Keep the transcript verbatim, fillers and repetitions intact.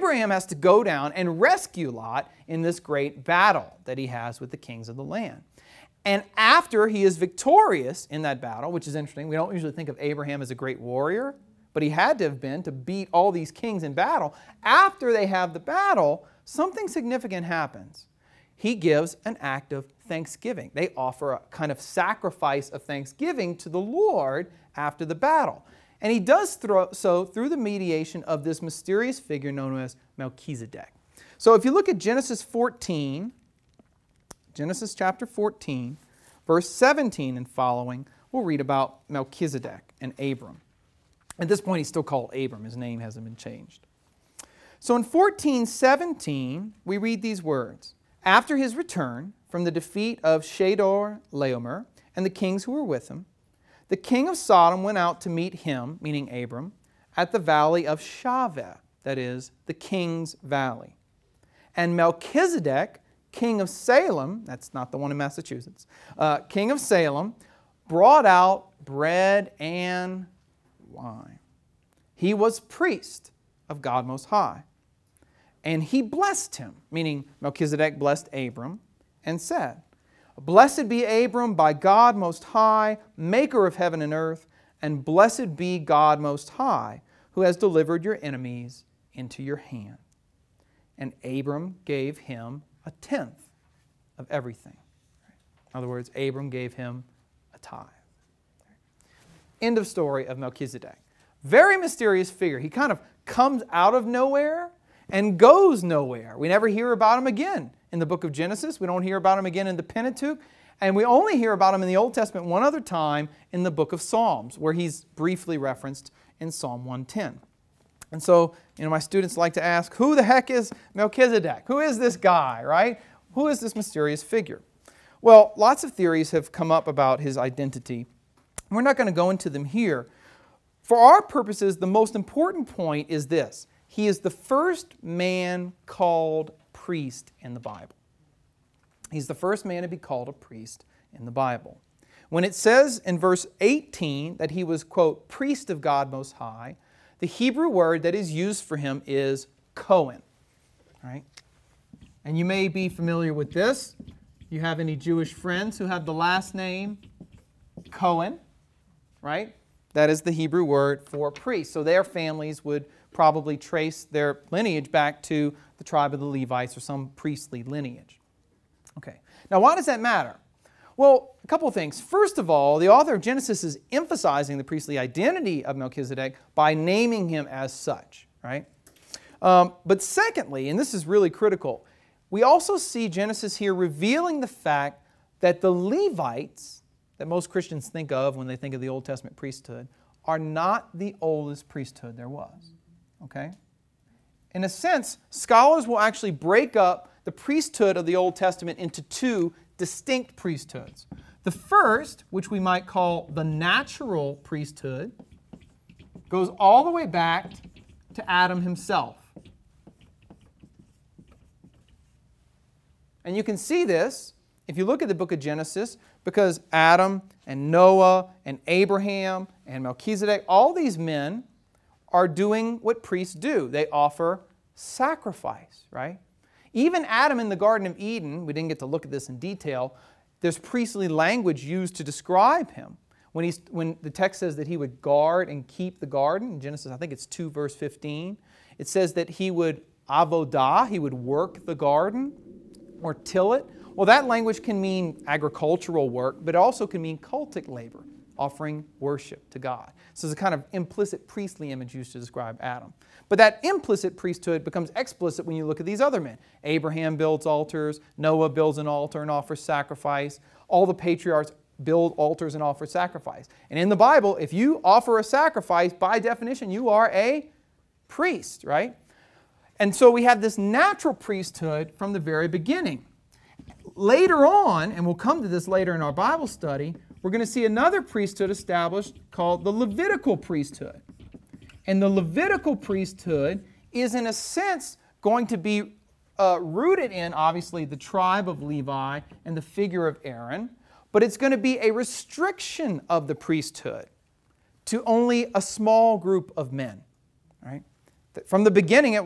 Abraham has to go down and rescue Lot in this great battle that he has with the kings of the land. And after he is victorious in that battle, which is interesting, we don't usually think of Abraham as a great warrior, but he had to have been to beat all these kings in battle. After they have the battle, something significant happens. He gives an act of thanksgiving. They offer a kind of sacrifice of thanksgiving to the Lord after the battle. And he does throw, so through the mediation of this mysterious figure known as Melchizedek. So if you look at Genesis fourteen, Genesis chapter fourteen, verse seventeen and following, we'll read about Melchizedek and Abram. At this point, he's still called Abram. His name hasn't been changed. So in fourteen seventeen, we read these words. After his return from the defeat of Chedor Laomer and the kings who were with him, the king of Sodom went out to meet him, meaning Abram, at the valley of Shaveh, that is, the king's valley. And Melchizedek, king of Salem, that's not the one in Massachusetts, uh, king of Salem, brought out bread and wine. He was priest of God Most High. And he blessed him, meaning Melchizedek blessed Abram, and said, Blessed be Abram by God Most High, maker of heaven and earth, and blessed be God Most High, who has delivered your enemies into your hand. And Abram gave him a tenth of everything. In other words, Abram gave him a tithe. End of story of Melchizedek. Very mysterious figure. He kind of comes out of nowhere and goes nowhere. We never hear about him again in the book of Genesis. We don't hear about him again in the Pentateuch. And we only hear about him in the Old Testament one other time in the book of Psalms, where he's briefly referenced in Psalm one ten. And so, you know, my students like to ask, who the heck is Melchizedek? Who is this guy, right? Who is this mysterious figure? Well, lots of theories have come up about his identity. We're not going to go into them here. For our purposes, the most important point is this. He is the first man called priest in the Bible. He's the first man to be called a priest in the Bible. When it says in verse eighteen that he was, quote, priest of God Most High, the Hebrew word that is used for him is Cohen. Right? And you may be familiar with this. You have any Jewish friends who have the last name Cohen, right? That is the Hebrew word for priest. So their families would probably trace their lineage back to the tribe of the Levites or some priestly lineage. Okay. Now, why does that matter? Well, a couple of things. First of all, the author of Genesis is emphasizing the priestly identity of Melchizedek by naming him as such, right? Um, but secondly, and this is really critical, we also see Genesis here revealing the fact that the Levites, that most Christians think of when they think of the Old Testament priesthood, are not the oldest priesthood there was. Okay? In a sense, scholars will actually break up the priesthood of the Old Testament into two distinct priesthoods. The first, which we might call the natural priesthood, goes all the way back to Adam himself. And you can see this if you look at the book of Genesis, because Adam and Noah and Abraham and Melchizedek, all these men are doing what priests do. They offer sacrifice, right? Even Adam in the Garden of Eden, we didn't get to look at this in detail, there's priestly language used to describe him. When, he's, when the text says that he would guard and keep the garden, in Genesis, I think it's two verse fifteen, it says that he would avodah, he would work the garden or till it. Well, that language can mean agricultural work, but it also can mean cultic labor, offering worship to God. So it's a kind of implicit priestly image used to describe Adam. But that implicit priesthood becomes explicit when you look at these other men. Abraham builds altars, Noah builds an altar and offers sacrifice. All the patriarchs build altars and offer sacrifice. And in the Bible, if you offer a sacrifice, by definition, you are a priest, right? And so we have this natural priesthood from the very beginning. Later on, and we'll come to this later in our Bible study, we're going to see another priesthood established called the Levitical priesthood. And the Levitical priesthood is, in a sense, going to be uh, rooted in, obviously, the tribe of Levi and the figure of Aaron, but it's going to be a restriction of the priesthood to only a small group of men. Right? From the beginning, it